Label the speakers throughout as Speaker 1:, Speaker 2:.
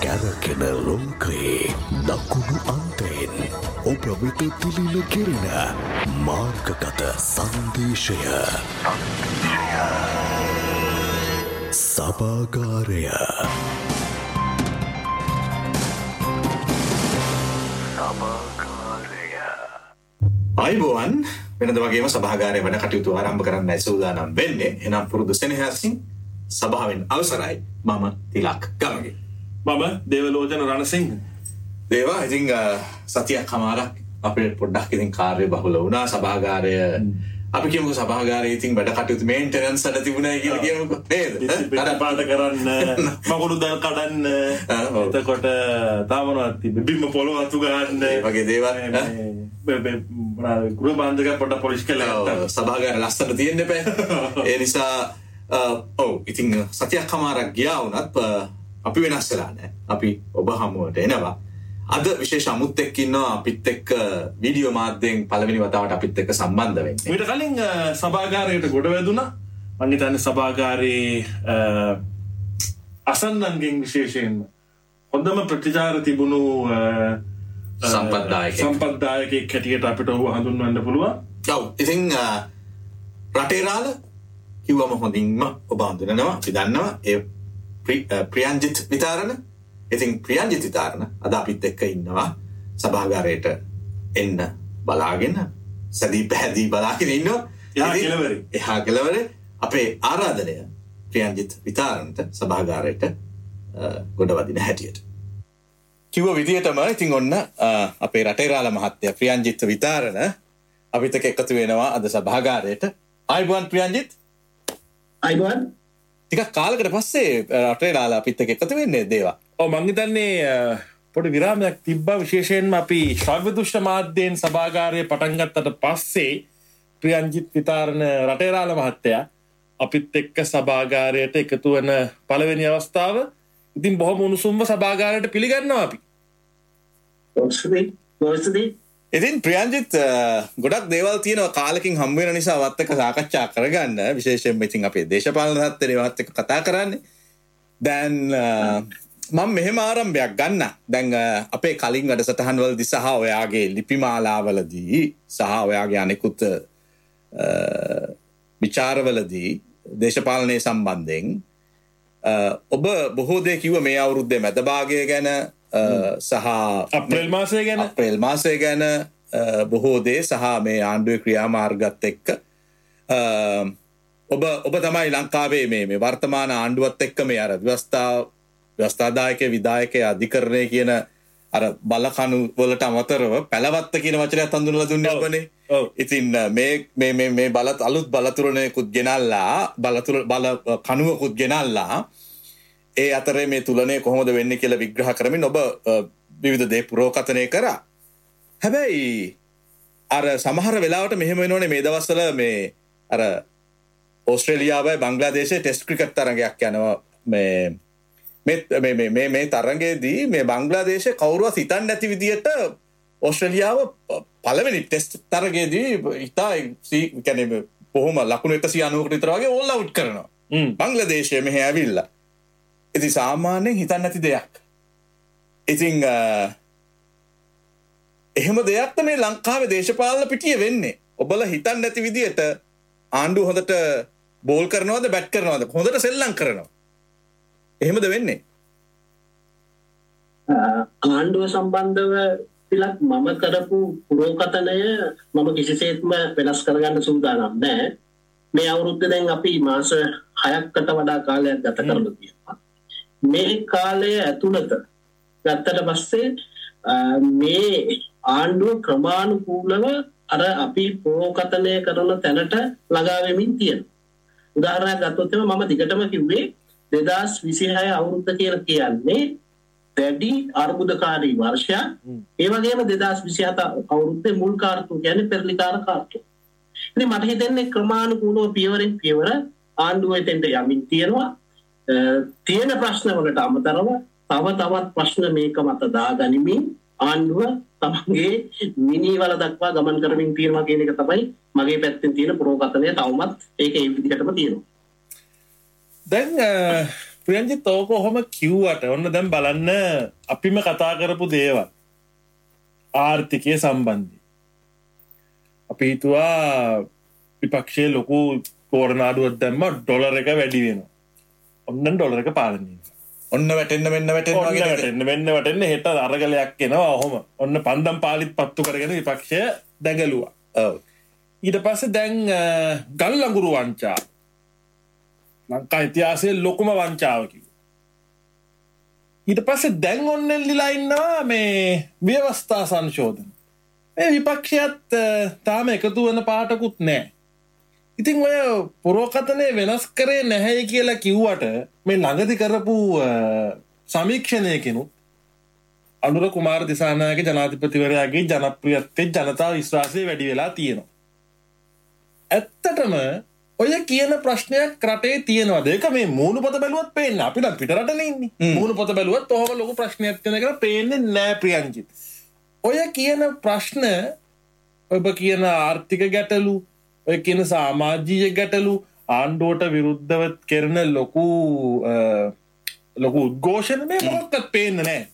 Speaker 1: කැරකෙන ලෝකයේ දකුණු අන්තයෙන් ඔබ වෙත තිලින කෙරෙන මාර්ගගත සංදේශය සභාගාරය.
Speaker 2: අයිබෝවන් වෙනද වගේම සභාගාරය වැඩ කටයුතු ආරම්භ කරන්නයි සූදානම් වෙන්නේ. එනම් පුරුදු සෙනෙහසින් සභාවෙන් අවසරයි. මම තිලක් ගමගේ.
Speaker 3: මම දේවලෝචන රණසිංහ.
Speaker 2: දේවා ඉතින් සතියක් හමාරක් අපිට පොඩ්ඩක් ඉතින් කාර්ය බහුල වුණා. සභාගාරය අපි කියමුකෝ සභාගාරයේ ඉතින් වැඩ කටයුතු මේන්ටනන්ස් අද තිබුණා කියලා කියමුකෝ නේද?
Speaker 3: අර පාට කරන්න, මකුළු දල් කඩන්න, එතකොට තාමනවත් බිම්ම පොළොව අතු ගන්න
Speaker 2: වගේ දේවල්
Speaker 3: ගෘහ බාන්ධක පොඩ්ඩක් පොලිෂ් කරලා
Speaker 2: සභාගාරය ලස්සන තියෙන්න එපා. ඒ නිසා ඉතින් සතියක් හමාරක් ගියා වුණත් අපි වෙනස් වෙලා නැහැ. අපි ඔබ හමුවට එනවා. අද විශේෂ අමුත් එක්ක ඉන්නවා අපිත් එක්ක වීඩියෝ මාධ්‍යයෙන් පළවෙනි වතාවට අපිත් එක්ක සම්බන්ධ වෙන්නේ.
Speaker 3: ඊට කලින් සභාගාරයට ගොඩ වැදුණා. මම හිතන්නේ සභාගාරයේ අසන්නන්ගෙන් විශේෂයෙන් හොඳම ප්‍රතිචාර තිබුණු සම්පත්දායකයෙක් හැටියට අපිට ඔහු හඳුන්වන්න පුළුවන්.
Speaker 2: ඔව්. ඉතින් රටේරාල කිව්වම හොඳින්ම ඔබ හඳුනනවා. අපි දන්නවා ඒ ප්‍රියන්ජිත් විතාරණ. ඉතින් ප්‍රියන්ජිත් විතාරණ අද අපිත් එක්ක ඉන්නවා සභාගාරයට එන්න බලාගෙන සැදී පැහැදී බලාගෙන ඉන්නවා. එහා කෙළවරේ අපේ ආරාධනය ප්‍රියන්ජිත් විතාරණට සභාගාරයට ගොඩවදින හැටියට. කිව්ව විදිහටම ඉතින් ඔන්න අපේ රටේරාල මහත්තයා ප්‍රියන්ජිත් විතාරණ අපිත් එක්ක එකතු වෙනවා අද සභාගාරයට. ආයිබෝන් ප්‍රියන්ජිත්.
Speaker 4: ආයිබෝන්.
Speaker 2: ටිකක් කාලයකට පස්සේ රටේරාල අපිත් එක්ක එකතු වෙන්නේ දේවා.
Speaker 3: මං හිතන්නේ පොඩි විරාමයක් තිබ්බා. විශේෂයෙන්ම අපි ශ්‍රව්‍ය දෘශ්‍ය මාධ්‍යයෙන් සභාගාරය පටන් ගත්තට පස්සේ ප්‍රියන්ජිත් විතාරණ රටේරාල මහත්තයා අපිත් එක්ක සභාගාරයට එකතු වෙන පළවෙනි අවස්ථාව. ඉතින් බොහොම උණුසුම්ව සභාගාරයට පිළිගන්නවා අපි. ඉතින් ප්‍රියන්ජිත් ගොඩක් දේවල් තියෙනවා කාලෙකින් හම්බ වෙන නිසා වත් එක්ක සාකච්ඡා කරගන්න. විශේෂයෙන්ම ඉතින් අපේ දේශපාලන තත්ත්වයේ වත් එක්ක කතා කරන්නේ. දැන් මම මෙහෙම ආරම්භයක් ගන්න. දැන් අපේ කලින් වැඩසටහන් වලදී සහ ඔයාගේ ලිපිමාලාවලදී සහ ඔයාගේ අනෙකුත් විචාරවලදී දේශපාලනයේ සම්බන්ධයෙන් ඔබ බොහෝ දේ කිව්ව මේ අවුරුද්දේ මැද භාගය ගැන සහ අප්‍රේල් මාසය ගැන
Speaker 2: බොහෝ දේ සහ මේ ආණ්ඩුවේ ක්‍රියාමාර්ගත් එක්ක ඔබ තමයි ලංකාවේ මේ වර්තමාන ආණ්ඩුවත් එක්ක මේ අර ව්‍යවස්ථාදායක විධායක අධිකරණය කියන අර බලකණු වලට අමතරව පැලවත්ත කියන වචනයත් හඳුන්වලා දුන්නේ ඔබනේ. ඉතින් මේ අලුත් බලතුරණයකුත් ගෙනල්ලා බල කණුවකුත් ගෙනල්ලා ඒ අතරේ මේ තුලනය කොහොමද වෙන්නේ කියලා විග්‍රහ කරමින් ඔබ විවිධ දේ පුරෝකථනය කරා. හැබැයි අර සමහර වෙලාවට මෙහෙම වෙනෝනේ මේ දවස්වල මේ අර ඕස්ට්‍රේලියාවයි බංග්ලාදේශයේ ටෙස්ට් ක්‍රිකට් තරගයක් යනවා. මේ තරගයේදී මේ බංග්ලාදේශයේ කවුරුවත් හිතන්නේ නැති විදියට ඕස්ට්‍රේලියාව පළවෙනි ටෙස්ට් තරගයේදී කියන්නේ බොහොම ලකුණු 190කට විතර වගේ ඕල් අවුට් කරනවා. බංග්ලාදේශය මෙහෙ ඇවිල්ලා. ඉතින් සාමාන්‍යයෙන් හිතන්නේ නැති දෙයක්. ඉතින් එහෙම දෙයක් තමයි ලංකාවේ දේශපාලන පිටියේ වෙන්නේ. ඔබලා හිතන්නේ නැති විදියට ආණ්ඩුව හොඳට බෝල් කරනවද බැට් කරනවද හොඳට සෙල්ලම් කරනවා. එහෙමද වෙන්නේ?
Speaker 4: ආණ්ඩුව සම්බන්ධව තිලක් මම කරපු පුරෝකථනය මම කිසිසේත්ම වෙනස් කරගන්න සූදානම් නැහැ. මේ අවුරුද්දේ දැන් අපි මාස 6කට වඩා කාලයක් ගත කරලා තියෙනවා. මේ කාලය ඇතුළත ගත්තට පස්සේ මේ ආණ්ඩුව ක්‍රමානුකූලව අර අපි පුරෝකථනය කරන තැනට ළඟා වෙමින් තියෙනවා. උදාහරණයක් ගත්තොත් මම දිගටම කිව්වේ 2026 අවුරුද්ද කියලා කියන්නේ දැඩි අර්බුදකාරී වර්ෂයක්. ඒ වගේම 2027 අවුරුද්දේ මුල් කාර්තුව කියන්නේ පෙරලිකාර කාර්තුව. ඉතින් මට හිතෙන්නේ ක්‍රමානුකූලව පියවරෙන් පියවර ආණ්ඩුව එතෙන්ට යමින් තියෙනවා. තියෙන ප්‍රශ්න වලට අමතරව තව තවත් ප්‍රශ්න මේක මත දාගනිමින් ආණ්ඩුව තමන්ගේ මිනිවල දක්වා ගමන් කරමින් තියෙනවා කියන එක තමයි මගේ පැත්තෙන් තියෙන ප්‍රෝකතනය. තවමත් ඒක ඒ විදිහටම තියෙනවා.
Speaker 3: දැන්
Speaker 5: ප්‍රියන්ජිත් ඕක ඔහොම කිව්වට ඔන්න දැන් බලන්න අපිම කතා කරපු දේවල් ආර්ථිකය සම්බන්ධයි. අපි හිතුවා විපක්ෂයේ ලොකු තෝරනාඩුවක් දැම්ම ඩොලර් එක වැඩි වෙනවා. ඔන්න ඩොලර් එක පාලනය
Speaker 3: ඔන්න වැටෙන්න
Speaker 5: වැටෙන්න හෙට අරගලයක් එනවා. ඔහොම ඔන්න පන්දම් පාලිත් පත්තු කරගෙන විපක්ෂය දැගලුවා. ඊට පස්සේ දැන් ගල් ලඟුරු වංචා ලංකා ඉතිහාසයේ ලොකුම වංචාව කිව්වා. ඊට පස්සේ දැන් ඔන්න එල්ලිලා ඉන්නවා මේ ව්‍යවස්ථා සංශෝධන. මේ විපක්ෂයත් තාම එකතු වෙන පාටකුත් නැහැ. ඉතින් ඔය පුරෝකථනය වෙනස් කරේ නැහැ කියලා කිව්වට මේ ළඟදි කරපු සමීක්ෂණයකිනුත් අනුර කුමාර දිසානායක ජනාධිපතිවරයාගේ ජනප්‍රියත්වයේ ජනතා විශ්වාසය වැඩි වෙලා තියෙනවා. ඇත්තටම ඔය කියන ප්‍රශ්නයක් රටේ තියෙනවද? ඒක මේ මූණු පොත බැලුවත් පේන්නේ. අපි නම් පිට රටනේ ඉන්නේ. මූණු පොත බැලුවත් ඔහොම ලොකු ප්‍රශ්නයක් තියෙන එක පේන්නේ නැහැ ප්‍රියන්ජිත්. ඔය කියන ප්‍රශ්න ඔබ කියන ආර්ථික ගැටලු, ඔය කියන සමාජීය ගැටලු, ආණ්ඩුවට විරුද්ධව කරන ලොකු උද්ඝෝෂණ මේ මොකක්වත් පේන්නේ නැහැ.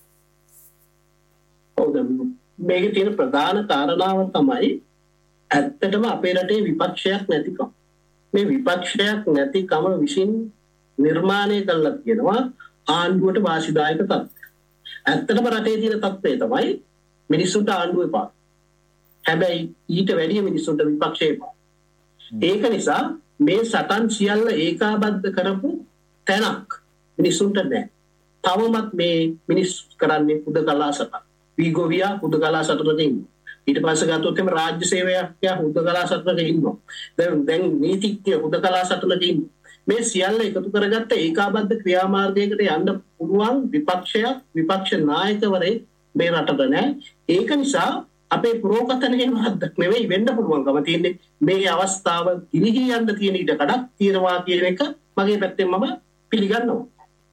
Speaker 4: මේකේ තියෙන ප්‍රධාන කාරණාව තමයි ඇත්තටම අපේ රටේ විපක්ෂයක් නැතිකම. මේ විපක්ෂයක් නැතිකම විසින් නිර්මාණය කරලා තියෙනවා ආණ්ඩුවට වාසිදායක තත්ත්වය. ඇත්තටම රටේ තියෙන තත්ත්වය තමයි මිනිස්සුන්ට ආණ්ඩුව එපා. හැබැයි ඊට වැඩිය මිනිස්සුන්ට විපක්ෂය එපා. ඒක නිසා මේ සටන් සියල්ල ඒකාබද්ධ කරපු තැනක් මිනිස්සුන්ට නැහැ. තවමත් මේ මිනිස්සු කරන්නේ හුදකලා සටන්. වීගෝවියා හුදකලා සටනක ඉන්නවා. ඊට පස්සේ ගත්තොත් එම රාජ්‍ය සේවකයා හුදකලා සටනක ඉන්නවා. දැන් නීතිඥ හුදකලා සටනක ඉන්නවා. මේ සියල්ල එකතු කරගත්ත ඒකාබද්ධ ක්‍රියාමාර්ගයකට යන්න පුළුවන් විපක්ෂ නායකවරේ මේ රටට නැහැ. ඒක නිසා අපේ පුරෝකථනයේ වරද්දක් නෙවෙයි වෙන්න පුළුවන්කම තියෙන්නේ මේ අවස්ථාව ගිලිහී යන්න තියෙන ඊට කඩක් තියෙනවා කියන එක මගේ පැත්තෙන් මම පිළිගන්නවා.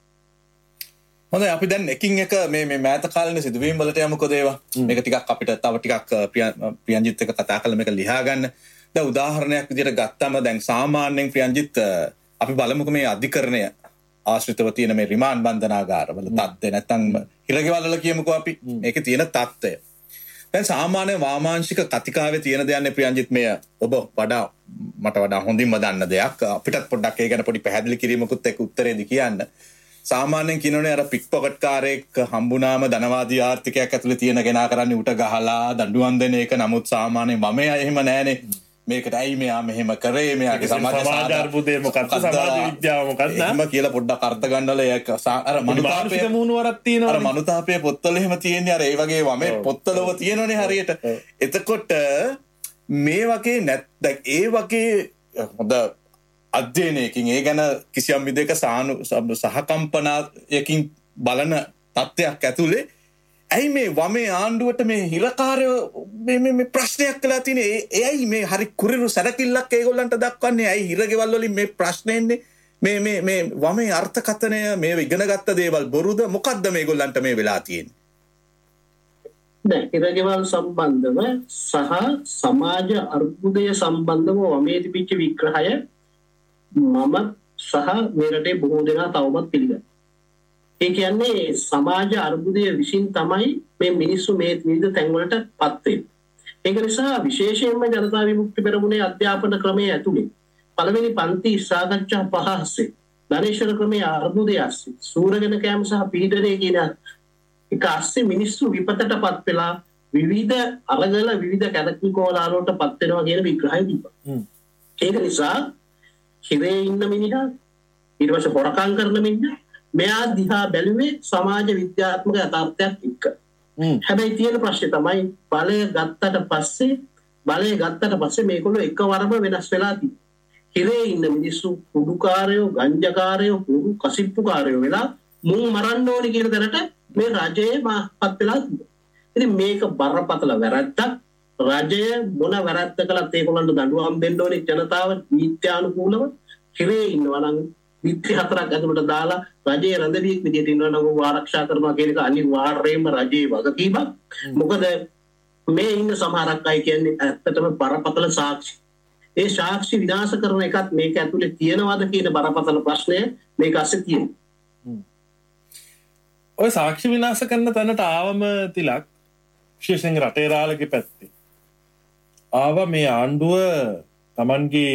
Speaker 3: හොඳයි අපි දැන් එකින් එක මේ මෑත කාලේ සිදුවීම් වලට යමුකෝ ඒවා. මේක ටිකක් අපිට තව ටිකක් ප්‍රියන්ජිත් එක්ක කතා කරලා මේක ලියා ගන්න. දැන් උදාහරණයක් විදිහට ගත්තම දැන් සාමාන්‍යයෙන් ප්‍රියන්ජිත් අපි බලමුකෝ මේ අධිකරණය ආශ්‍රිතව තියෙන මේ රිමාන්ඩ් බන්ධනාගාරවල තත්ත්වය නැත්නම් හිරගෙවල් වල කියමුකෝ අපි. මේකේ තියෙන තත්ත්වය. දැන් සාමාන්‍ය වාමාංශික කතිකාවේ තියෙන දෙයන්නේ ප්‍රියන්ජිත් මෙය ඔබ මට වඩා හොඳින්ම දන්න දෙයක්. අපිටත් පොඩ්ඩක් ඒ ගැන පොඩි පැහැදිලි කිරීමකුත් එක්ක උත්තරේදී කියන්න. සාමාන්‍යයෙන් කියනෝනේ අර පික්පොකට් කාරයෙක් හම්බුනාම ධනවාදී ආර්ථිකයක් ඇතුලේ තියෙන කෙනා කරන්නේ උට ගහලා දඬුවම් දෙන එක. නමුත් සාමාන්‍යයෙන් මම එහෙම නෑනේ. මේකට ඇයි මෙයා මෙහෙම කරේ? මෙයාගේ සමාජ
Speaker 5: අර්බුදේ මොකක්ද? සමාජ විද්‍යාව මොකක්ද?
Speaker 3: එහෙම කියලා පොඩ්ඩක් අර්ථ ගන්නවල ඒක අර
Speaker 5: මනුතාපයේ මූණුවරක් තියෙනවා.
Speaker 3: අර මනුතාපයේ පොත්වල එහෙම තියෙන්නේ අර ඒ වගේ වමේ පොත්වලව තියෙනෝනේ හරියට. එතකොට මේ වගේ දැන් ඒ වගේ හොඳ අධ්‍යයනයකින් ඒ ගැන කිසියම් විදිහක සහකම්පනයකින් බලන තත්ත්වයක් ඇතුලේ ඇයි මේ වමේ ආණ්ඩුවට මේ හිරකාරයෝ මේ ප්‍රශ්නයක් කළා තියෙන්නේ? එයි මේ හරි කුරිරු සැරකිල්ලක් ඒගොල්ලන්ට දක්වන්නේ? ඇයි හිරගෙවල් වලින් මේ ප්‍රශ්නේ එන්නේ? මේ වමේ අර්ථකථනය මේ ඉගෙනගත්ත දේවල් බොරුද? මොකද්ද මේගොල්ලන්ට මේ වෙලා තියෙන්නේ?
Speaker 4: දැන් හිරගෙවල් සම්බන්ධව සහ සමාජ අර්බුදය සම්බන්ධව වමේ තිබිච්ච විග්‍රහය මම සහ මේ රටේ බොහෝ දෙනා තවමත් පිළිගන්නවා. ඒ කියන්නේ සමාජ අර්බුදය විසින් තමයි මේ මිනිස්සු මේ විවිධ තැන්වලට පත් වෙන්නේ. ඒක නිසා විශේෂයෙන්ම ජනතා විමුක්ති පෙරමුණේ අධ්‍යාපන ක්‍රමයේ ඇතුලේ පළවෙනි පන්ති සාකච්ඡා පහ ASCII ධනේශ්වර ක්‍රමයේ අර්බුදය ASCII සූරගෙන කෑම සහ පීඩනය කියන එක ASCII මිනිස්සු විපතටපත් වෙලා විවිධ අරගල විවිධ කැදකිකෝලාලවලටපත් වෙනවා කියන විග්‍රහය දීපා. ඒක නිසා හිරේ ඉන්න මිනිහා ඊට පස්සේ හොරකම් කරන මිනිහා මෙයා දිහා බැලුවේ සමාජ විද්‍යාත්මක යථාර්ථයක් එක්ක. හැබැයි තියෙන ප්‍රශ්නේ තමයි බලය ගත්තට පස්සේ මේගොල්ලෝ එකවරම වෙනස් වෙලා තියෙනවා. හිරේ ඉන්න මිනිස්සු කුඩුකාරයෝ, ගංජාකාරයෝ, කුඩු කසිප්පුකාරයෝ වෙලා මුන් මරන්න ඕනේ කියන තැනට මේ රජයේ මාපත් වෙලා තියෙනවා. ඉතින් මේක බරපතල වැරද්දක්. රජය මොන වැරද්ද කළත් ඒගොල්ලන්ට දඬුවම් දෙන්න ඕනේ ජනතාව නීත්‍යානුකූලව. හිරේ ඉන්නවා නම් විත්‍රි 4ක් ඇතුළට දාලා රජයේ රැඳවියෙක් විදිහට ඉන්නවා නම් ආරක්ෂා කරනවා කියන එක අනිවාර්යයෙන්ම රජයේ වගකීමක්. මොකද මේ ඉන්න සමහරක් අය කියන්නේ ඇත්තටම බරපතල සාක්ෂි. ඒ සාක්ෂි විනාශ කරන එකත් මේක ඇතුලේ තියෙනවද කියන බරපතල ප්‍රශ්නය මේක ASCII තියෙනවා.
Speaker 5: ඔය සාක්ෂි විනාශ කරන තැනට ආවම තිලක් විශේෂයෙන් රටේ රාළගේ පැත්තේ ආවා මේ ආණ්ඩුව තමන්ගේ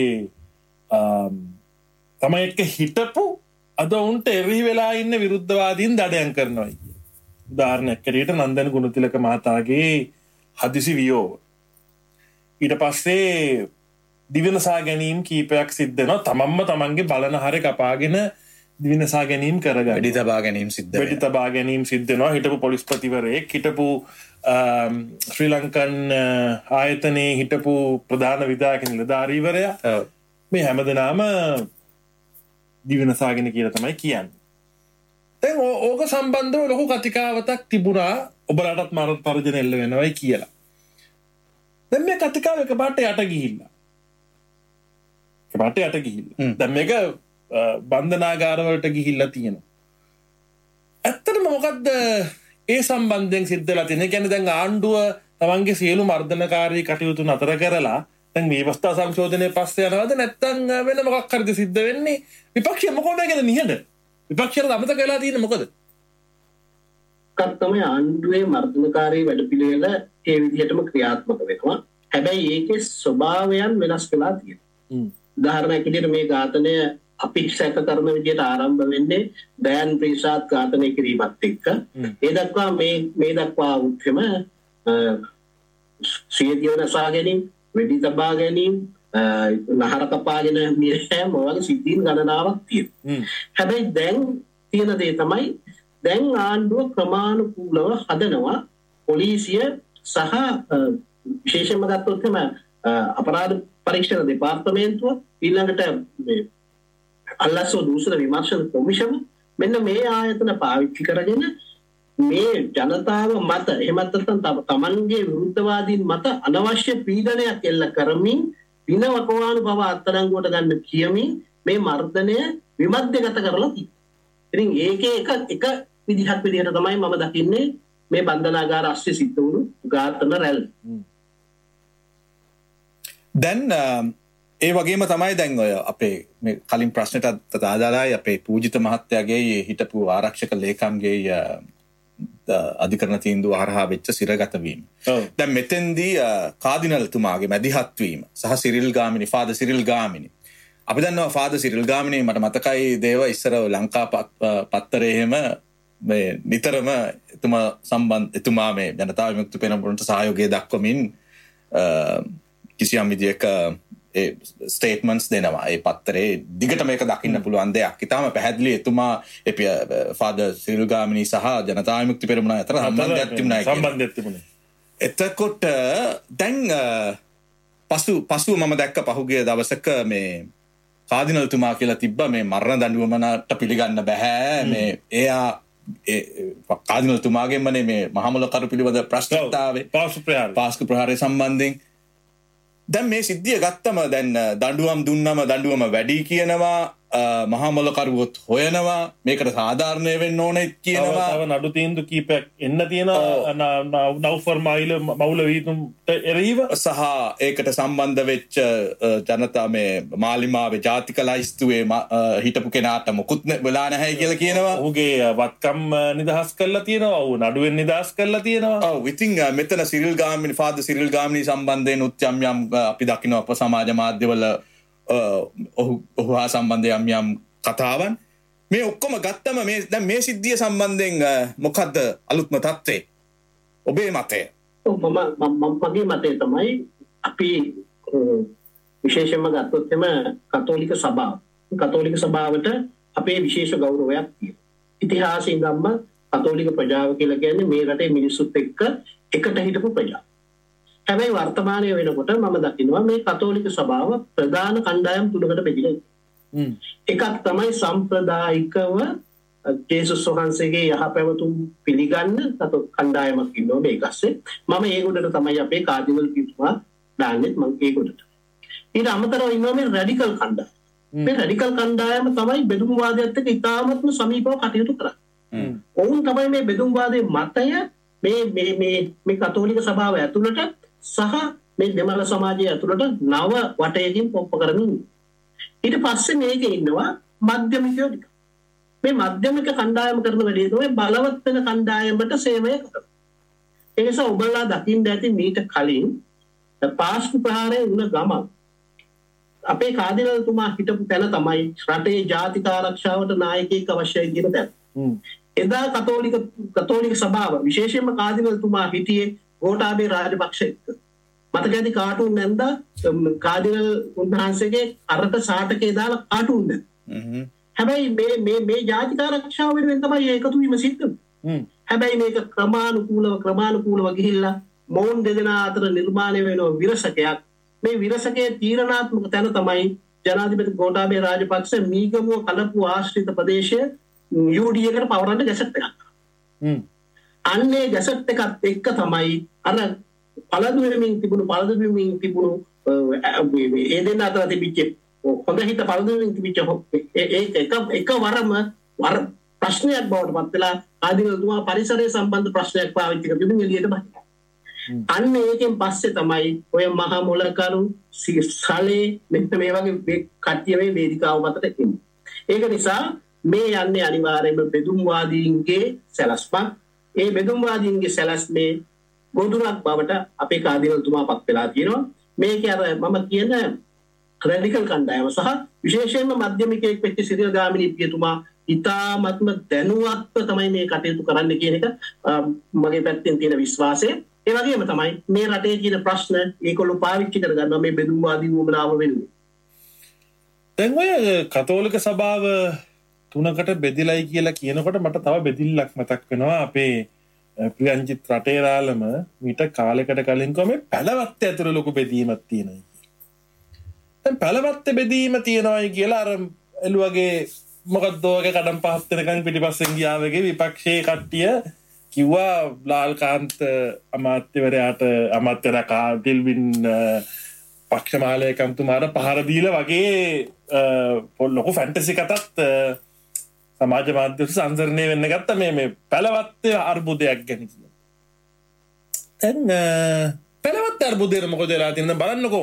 Speaker 5: තමයි එක්ක හිටපු අද උන්ට එරෙහි වෙලා ඉන්න විරුද්ධවාදීන් දඩයම් කරනවා කිය. උදාහරණයක් කැටියට නන්දන ගුණතිලක මහතාගේ හදිසි වියෝව. ඊට පස්සේ දිවිනසා ගැනීම් කීපයක් සිද්ධ වෙනවා. තමන්ම තමන්ගේ බලන හරය කපාගෙන දිවිනසා ගැනීම් කරගන්න.
Speaker 3: වෙඩි තබා ගැනීම් සිද්ධ වෙනවා.
Speaker 5: වෙඩි තබා ගැනීම් සිද්ධ වෙනවා. හිටපු පොලිස්පතිවරයෙක්, හිටපු ශ්‍රී ලංකන් ආයතනයේ හිටපු ප්‍රධාන විධායක නිලධාරීවරයා මේ හැමදෙනාම දිවිනසාගෙන කියලා තමයි කියන්නේ. දැන් ඕක සම්බන්ධව ලොකු කතිකාවතක් තිබුණා ඔබලටත් මරණ තර්ජන එල්ල වෙනවයි කියලා. දැන් මේ කතිකාව එකපාරට යට ගිහිල්ලා. දැන් මේක බන්ධනාගාරවලට ගිහිල්ලා තියෙනවා. ඇත්තටම මොකද්ද ඒ සම්බන්ධයෙන් සිද්ධ වෙලා තියෙන්නේ? කියන්නේ දැන් ආණ්ඩුව තමන්ගේ සියලු මර්ධනකාරී කටයුතු නතර කරලා දැන් මේ අවස්ථා සංශෝධනයේ පස්සේ යනවාද නැත්නම් වෙන මොකක් හරිද සිද්ධ වෙන්නේ? විපක්ෂය මොකද මේකද නිහඬ? විපක්ෂයට අමතක වෙලා තියෙන්නේ මොකද?
Speaker 4: තමයි ආණ්ඩුවේ මර්ධනකාරී වැඩපිළිවෙල ඒ විදිහටම ක්‍රියාත්මක වෙනවා. හැබැයි ඒකේ ස්වභාවයන් වෙනස් වෙලා තියෙනවා. උදාහරණයක් විදිහට මේ ඝාතනය අපි සැක කරන විදිහට ආරම්භ වෙන්නේ දයන් ප්‍රීසාත් ඝාතනය කිරීමත් එක්ක. ඒ දක්වා මේ දක්වා උත්ෙම සියදිව නසා ගැනීම, වෙඩි තබා ගැනීම, නහර කපාගෙන මියෑම වගේ සිද්ධීන් ගණනාවක් තියෙනවා. හැබැයි දැන් තියෙන දේ තමයි දැන් ආණ්ඩුව ක්‍රමානුකූලව හදනවා පොලිසිය සහ විශේෂයෙන්ම ගත්තොත් එම අපරාධ පරීක්ෂණ දෙපාර්තමේන්තුව ඊළඟට අල්ලාසෝ දූෂණ විමර්ශන කොමිෂම මෙන්න මේ ආයතන පාවිච්චි කරගෙන මේ ජනතාව මත එහෙමත් නැත්නම් තමන්ගේ විරුද්ධවාදීන් මත අනවශ්‍ය පීඩනයක් එල්ල කරමින් විනවකවානු බව අත්අඩංගුවට ගන්න කියමින් මේ මර්ධනය විමධ්‍යගත කරලා තියෙනවා. ඉතින් ඒකේ එක විදිහක් විදිහට තමයි මම දකින්නේ මේ බන්ධනාගාර අස්සේ සිද්ධ වුණු ඝාතන රැල්ල.
Speaker 3: දැන් ඒ වගේම තමයි දැන් ඔය අපේ මේ කලින් ප්‍රශ්නට අදාළයි අපේ පූජිත මහත්තයාගේ හිටපු ආරක්ෂක ලේකම්ගේ අධිකරණ තීන්දුව හරහා වෙච්ච සිරගත වීම. දැන් මෙතෙන්දී කාදිනල්තුමාගේ මැදිහත් වීම සහ සිරිල් ගාමිණි ෆාදර් සිරිල් ගාමිණි අපි දන්නවා ෆාදර් සිරිල් ගාමිණි මට මතකයි දේව ඉස්සර ලංකා පත්තරේ එහෙම මේ නිතරම එතුමා මේ ජනතා විමුක්ති පෙරමුණට සහයෝගය දක්වමින් කිසියම් විදියක ස්ටේට්මන්ට්ස් දෙනවා. ඒ පත්තරේ දිගට මේක දකින්න පුළුවන් දෙයක්. ඉතාම පැහැදිලි එතුමා ෆාදර් සිරිල් ගාමිණි සහ ජනතා විමුක්ති පෙරමුණ අතර සම්බන්ධයක් තිබුණා. එතකොට දැන් පසුව මම දැක්ක පහුගිය දවසක මේ කාදිනල්තුමා කියලා තිබ්බ මේ මරණ දඬුවමට පිළිගන්න බෑ. මේ එයා කාදිනල්තුමාගෙන්මනේ මේ මහමුලකරු පිළිබඳ ප්‍රශ්නතාවේ පාස්කු ප්‍රහාරය සම්බන්ධයෙන් දැන් මේ සිද්ධිය ගත්තම දැන් දඬුවම් දුන්නම දඬුවම වැඩි කියනවා, මහමුලකරුවොත් හොයනවා, මේකට සාධාරණය වෙන්න ඕනේ කියනවා.
Speaker 5: තව නඩු තීන්දුව කීපයක් එන්න තියෙනවා නවුෆර් මවුල වීතුම්ට එරෙහිව
Speaker 3: සහ ඒකට සම්බන්ධ වෙච්ච ජනතා මේ මාලිමාවේ ජාතික ලයිස්තුවේ හිටපු කෙනාට මොකුත් වෙලා නැහැ කියලා කියනවා.
Speaker 5: ඔහුගේ වත්කම් නිදහස් කරලා තියෙනවා, ඔහු නඩුවෙන් නිදහස් කරලා තියෙනවා.
Speaker 3: ඔව් ඉතින් මෙතන සිරිල් ගාමිණි ෆාදර් සිරිල් ගාමිණි සම්බන්ධයෙන් යම් අපි දකිනවා අප සමාජ මාධ්‍යවල ඔහු හා සම්බන්ධ යම් කතාවන් මේ ඔක්කොම ගත්තම දැන් මේ සිද්ධිය සම්බන්ධයෙන් මොකද්ද අලුත්ම තත්ත්වය? ඔබේ මතය?
Speaker 4: මගේ මතය තමයි අපි විශේෂයෙන්ම ගත්තොත් එම කතෝලික සභාවට අපේ විශේෂ ගෞරවයක් තියෙනවා. ඉතිහාසයෙන් ගම්ම කතෝලික ප්‍රජාව කියලා කියන්නේ මේ රටේ මිනිස්සුත් එක්ක එකට හිටපු ප්‍රජාව. හැබැයි වර්තමානය වෙනකොට මම දකිනවා මේ කතෝලික සභාව ප්‍රධාන කණ්ඩායම් තුනකට බෙදිලා ඉන්නවා. එකක් තමයි සම්ප්‍රදායිකව ජේසුස් වහන්සේගේ යහපැවතුම් පිළිගන්න කණ්ඩායමක් ඉන්නවා මේකස්සේ. මම ඒගොල්ලන්ට තමයි අපේ කාර්දිනල් කිතුමා දාන්නේ මම ඒගොල්ලන්ට. ඊට අමතරව ඉන්නවා මේ රැඩිකල් කණ්ඩායම. මේ රැඩිකල් කණ්ඩායම තමයි බෙදුම්වාදයත් එක්ක ඉතාමත්ම සමීපව කටයුතු කරන්නේ. ඔවුන් තමයි මේ බෙදුම්වාදයේ මතය මේ කතෝලික සභාව ඇතුළට සහ මේ දෙමළ සමාජය ඇතුළට නව වටයකින් පොප්ප කරමින්. ඊට පස්සේ මේකේ ඉන්නවා මධ්‍යමිකයෝ ටික. මේ මධ්‍යමික කණ්ඩායම කරන වැඩේ තමයි බලවත් වෙන කණ්ඩායමට සේවය කරනවා. ඒ නිසා ඔබලා දකින්න ඇති මීට කලින් පාස්කු ප්‍රහාරය වුණ ගමන් අපේ කාදිනල්තුමා හිටපු තැන තමයි රටේ ජාතික ආරක්ෂාවට නායකයෙක් අවශ්‍යයි කියන තැන. එදා කතෝලික සභාව විශේෂයෙන්ම කාදිනල්තුමා හිටියේ ගෝඨාභය රාජපක්ෂ එක්ක. මතක ඇති කාටුන් නැන්දා කාදිනල් උන්වහන්සේගේ අරට සාටකේ දාලා කාටුන් නැන්දා. හැබැයි මේ ජාතික ආරක්ෂාව වෙනුවෙන් තමයි ඒකතු වීම සිද්ධ වෙන්නේ. හැබැයි මේක ක්‍රමානුකූලව ගිහිල්ලා මොවුන් දෙදෙනා අතර නිර්මාණය වෙන විරසකයක්. මේ විරසකයේ තීරණාත්මක තැන තමයි ජනාධිපති ගෝඨාභය රාජපක්ෂ මීගමුව කලපුව ආශ්‍රිත ප්‍රදේශයේ UD එකට පවරන්න ගැසට් එකක්. අන්නේ ගැසට් එකත් එක්ක තමයි අර පළදු වෙමින් තිබුණු ඒ දෙන්න අතර තිබිච්ච හොඳ හිත පළදු වෙමින් තිබිච්ච එක වරම ප්‍රශ්නයක් බවට පත් වෙලා ආදිනතුමා පරිසරය සම්බන්ධ ප්‍රශ්නයක් පාවිච්චි කරගෙන එළියට බහිනවා. අන්න ඒකෙන් පස්සේ තමයි ඔය මහා මොලකරු සලේ මෙන්න මේ වගේ කට්ටිය මේ වේදිකාව මතට එන්නේ. ඒක නිසා මේ යන්නේ අනිවාර්යයෙන්ම බෙදුම්වාදීන්ගේ සැලැස්මක්. ඒ බෙදුම්වාදීන්ගේ සැලැස්මේ ගොදුරක් බවට අපේ කාදිනල්තුමා පත් වෙලා තියෙනවා. මේකේ අර මම කියන රැඩිකල් කණ්ඩායම සහ විශේෂයෙන්ම මධ්‍යමිකයෙක් වෙච්ච සිරිල් ගාමිණී පියතුමා ඉතාමත්ම දැනුවත්ව තමයි මේ කටයුතු කරන්න කියන එක මගේ පැත්තෙන් තියෙන විශ්වාසය. ඒ වගේම තමයි මේ රටේ තියෙන ප්‍රශ්න ඒගොල්ලෝ පාවිච්චි කරගන්නවා මේ බෙදුම්වාදී වුමනාව වෙනුවෙන්.
Speaker 5: දැන් ඔය කතෝලික සභාව 3කට බෙදිලයි කියලා කියනකොට මට තව බෙදිල්ලක් මතක් වෙනවා. අපේ ප්‍රියන්ජිත් රටේරාලම මීට කාලයකට කලින් කොහොම පැලවත්ත ඇතුළේ ලොකු බෙදීමක් තියෙනවා. දැන් පැලවත්ත බෙදීම තියෙනවායි කියලා අර එළුවගේ මොකද්ද ඔයගේ කඩම් පහත් වෙනකන් පිටිපස්සෙන් ගියා වගේ විපක්ෂයේ කට්ටිය කිව්වා ලාල්කාන්ත අමාත්‍යවරයාට අමාත්‍යරා ඩිල්වින් පක්ෂ මාලයකම්තුමාට පහර දීලා වගේ ලොකු ෆැන්ටසි කතාත් සමාජ මාධ්‍ය සංසරණය වෙන්න ගත්ත මේ පැලවත්තේ අර්බුදයක් ගැන කියලා. දැන් පැලවත්ත අර්බුදේ මොකද වෙලා තියෙනවද බලන්නකෝ.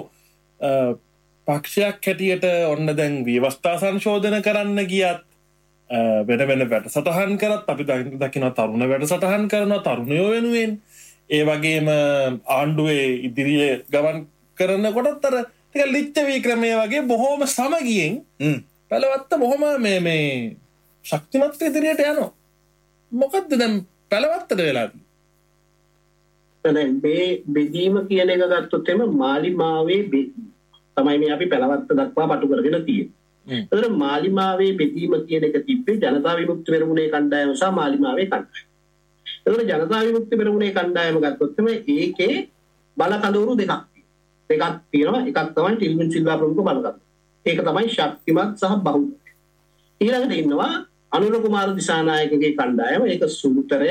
Speaker 5: පක්ෂයක් හැටියට ඔන්න දැන් ව්‍යවස්ථා සංශෝධන කරන්න ගියත් වෙන වැඩසටහන් කරත් අපි දකිනවා තරුණ වැඩසටහන් කරනවා තරුණයෝ වෙනුවෙන්. ඒ වගේම ආණ්ඩුවේ ඉදිරියේ ගමන් කරනකොටත් අර ටික ලිච්ඡවී ක්‍රමය වගේ බොහොම සමගියෙන් පැලවත්ත බොහොම මේ ශක්තිමත් ඉදිරියට යනවා. මොකද්ද දැන් පැලවත්තට වෙලා
Speaker 4: තියෙන්නේ? මේ බෙදීම කියන එක ගත්තොත් එම මාලිමාවේ තමයි මේ අපි පැලවත්ත දක්වා පටු කරගෙන තියෙන්නේ. ඒතර මාලිමාවේ බෙදීම කියන එක තිබ්බේ ජනතා විමුක්ති පෙරමුණේ කණ්ඩායම සහ මාලිමාවේ කණ්ඩායම. ඒතර ජනතා විමුක්ති පෙරමුණේ කණ්ඩායම ගත්තොත් එම ඒකේ බල කඳවුරු දෙකක් තියෙනවා. එකක් තමයි ටිල්වින් සිල්වා ප්‍රමුඛ බලකඳ. ඒක තමයි ශක්තිමත් සහ බහුල. ඊළඟට ඉන්නවා අනුර කුමාර දිසානායකගේ කණ්ඩායම. ඒක සුළුතරය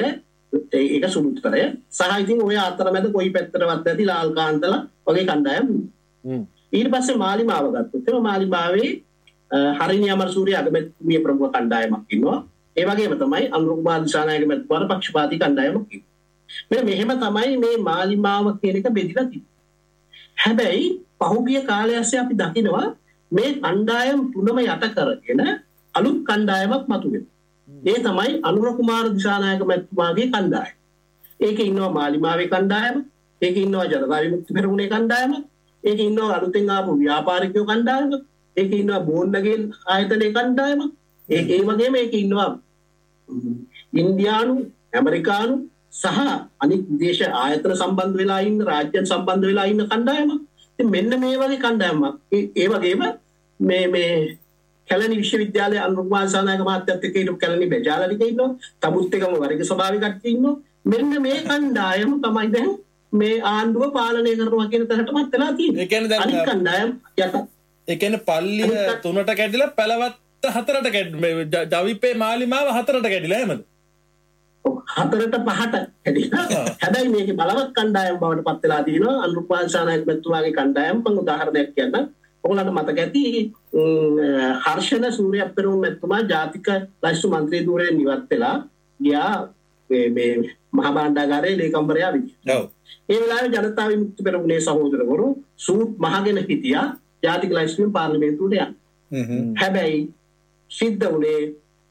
Speaker 4: සහ ඉතින් ඔය අතරමැද කොයි පැත්තටවත් නැති ලාල්කාන්තලා වගේ කණ්ඩායම්. ඊට පස්සේ මාලිමාව ගත්තොත් එම මාලිමාවේ හරිනි අමරසූරිය අගමැතිතුමිය ප්‍රමුඛ කණ්ඩායමක් ඉන්නවා. ඒ වගේම තමයි අනුර කුමාර දිසානායක මැතිතුමාට පක්ෂපාතී කණ්ඩායමක් ඉන්නවා. මෙහෙම තමයි මේ මාලිමාව කියන එක බෙදිලා තියෙන්නේ. හැබැයි පහුගිය කාලය ඇස්සේ අපි දකිනවා මේ කණ්ඩායම් තුනම යට කරගෙන අලුත් කණ්ඩායමක් මතුවෙනවා. ඒ තමයි අනුර කුමාර දිසානායක මැතිතුමාගේ කණ්ඩායම. ඒකේ ඉන්නවා මාලිමාවේ කණ්ඩායම, ඒකේ ඉන්නවා ජනතා විමුක්ති පෙරමුණේ කණ්ඩායම, ඒකේ ඉන්නවා අලුතෙන් ආපු ව්‍යාපාරිකයෝ කණ්ඩායම, ඒකේ ඉන්නවා බෝන්නගේ ආයතනයේ කණ්ඩායම, ඒ වගේම ඒකේ ඉන්නවා ඉන්දියානු, ඇමරිකානු සහ අනිත් විදේශ ආයතන සම්බන්ධ වෙලා ඉන්න රාජ්‍යයන් සම්බන්ධ වෙලා ඉන්න කණ්ඩායමක්. ඉතින් මෙන්න මේ වගේ කණ්ඩායමක්. ඒ වගේම මේ කැලණි විශ්වවිද්‍යාලයේ අනුර කුමාර දිසානායක මහත්තයත් එක්ක හිටපු කැලණි බෙජාලනික ඉන්නවා. තමුත් එකම වර්ග ස්වභාවික කට්ටිය ඉන්නවා. මෙන්න මේ කණ්ඩායම තමයි දැන් මේ ආණ්ඩුව පාලනය කරනවා කියන තැනටමත් වෙලා තියෙන්නේ.
Speaker 5: ඒ කියන්නේ දැන්
Speaker 4: අනිත් කණ්ඩායම් යට.
Speaker 5: ඒ කියන්නේ පල්ලිය 3ට කැඩිලා පැලවත්ත 4ට කැඩිලා ජවිපේ මාලිමාව 4ට කැඩිලා එහෙමද?
Speaker 4: 4ට 5ට කැඩිලා. හැබැයි මේකේ බලවත් කණ්ඩායම් බවට පත් වෙලා තියෙනවා. අනුර කුමාර දිසානායක මැතිතුමාගේ කණ්ඩායම මම උදාහරණයක් කියන්න. ඔයගොල්ලන්ට මතක ඇති හර්ෂණ සූර්යප්පරුන් මැතිතුමා ජාතික ලයිස්තු මන්ත්‍රී ධූරයෙන් ඉවත් වෙලා ගියා මේ මහා භාණ්ඩාගාරයේ ලේකම්වරයා විදියට. ඔව්. ඒ වෙලාවේ ජනතා විමුක්ති පෙරමුණේ සහෝදරවරු සූට් මහගෙන හිටියා ජාතික ලයිස්තුවෙන් පාර්ලිමේන්තුවට යන්න. හැබැයි සිද්ධ වුණේ